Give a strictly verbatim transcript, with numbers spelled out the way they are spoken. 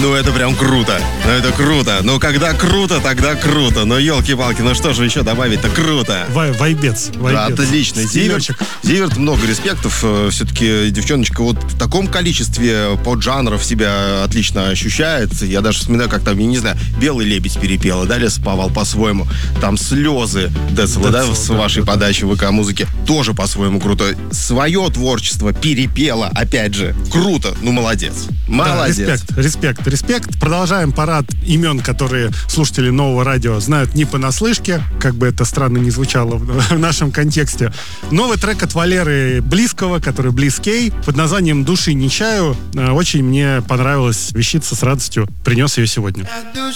Ну, это прям круто. Ну, это круто. Ну, когда круто, тогда круто. Ну, елки-палки, ну что же еще добавить-то? Круто. Вай, вайбец, вайбец. Да, отлично. Зиверт, Зиверт, много респектов. Все-таки девчоночка вот в таком количестве поджанров себя отлично ощущает. Я даже вспоминаю, как там, я не знаю, «Белый лебедь» перепела, да, Лесоповал по-своему. Там «Слезы» Децела, да, с вашей да, подачи да. ВК-музыки. Тоже по-своему круто. Свое творчество перепела, опять же. Круто. Ну, молодец. Молодец. Да, респект, респект, респект. Продолжаем парад имен, которые слушатели Нового радио знают не понаслышке, как бы это странно не звучало в, в нашем контексте. Новый трек от Валеры Близкого, который Близкей, под названием «Души не чаю». Очень мне понравилась вещица, с радостью принес ее сегодня. Души